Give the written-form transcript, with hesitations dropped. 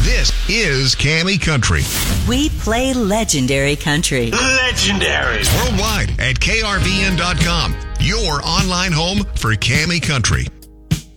This is Cammy Country. We play legendary country. Legendary. Worldwide at krvn.com. Your online home for Cammy Country.